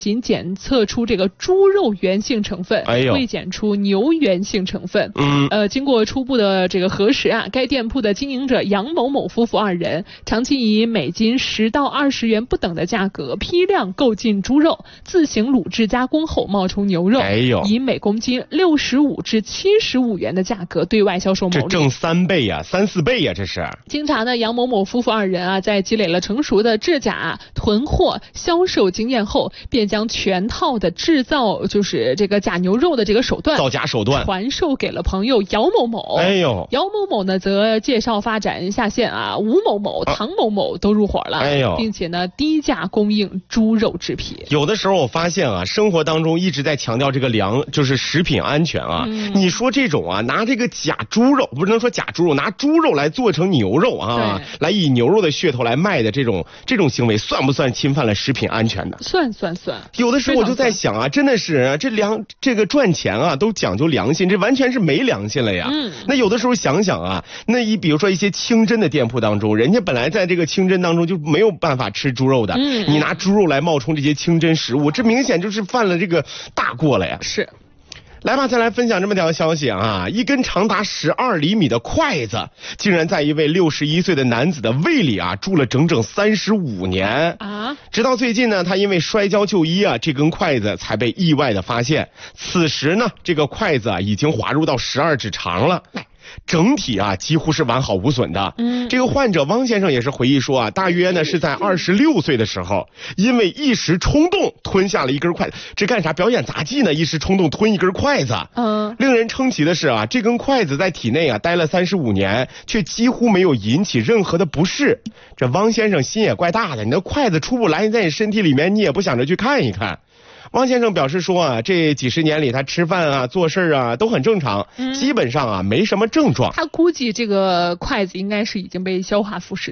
检测出这个猪肉源性成分，未检出牛源性成分。经过初步的这个核实啊，该店铺的经营者杨某某夫妇2人长期以每斤10到20元不等的价格批量购进猪肉，自行卤制加工后冒充牛肉，以每公斤65至75元的价格对外销售牟利。 这挣3倍呀，3、4倍呀，这是。 经查呢，杨某某夫妇2人啊，在积累了成熟的制假、囤货、销售经验后，便将全套的制造就是这个假牛肉的这个手段， 造假手段传授给了朋友姚某某。姚某某呢则介绍发展下线啊，吴某某、唐某某都入伙了，并且呢低价供应猪肉制品。 有的时候我发现啊，生活当中一直在强调这个就是食品安全啊。你说这种啊，拿这个假猪肉，不能说假猪肉，拿猪肉来做成牛肉啊，来以牛肉的噱头来卖的这种行为，算不算侵犯了食品安全的？ 算。 有的时候我就在想啊，真的是这个赚钱啊都讲究良心，这完全是没良心了呀。那有的时候想想啊，那比如说一些清真的店铺当中，人家本来在这个清真当中就没有办法吃猪肉的，你拿猪肉来冒充这些清真食物，这明显就是犯了这个大过了呀。 是。 来吧，再来分享这么条消息啊！一根长达12厘米的筷子，竟然在一位61岁的男子的胃里啊住了整整35年啊！直到最近呢，他因为摔跤就医啊，这根筷子才被意外的发现。此时呢，这个筷子啊已经滑入到12指长了。整体啊几乎是完好无损的。这个患者汪先生也是回忆说啊，大约呢是在26岁的时候，因为一时冲动吞下了一根筷子。这干啥？表演杂技呢？一时冲动吞一根筷子。令人称奇的是啊，这根筷子在体内啊待了35年，却几乎没有引起任何的不适。这汪先生心也怪大的，你那筷子出不来，你在你身体里面，你也不想着去看一看。汪先生表示说啊，这几十年里他吃饭啊、做事啊都很正常，基本上啊没什么症状。 他估计这个筷子应该是已经被消化腐蚀